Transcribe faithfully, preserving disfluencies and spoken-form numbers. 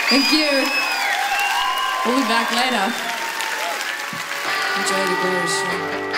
Thank you. We'll be back later. Enjoy the Glory Show.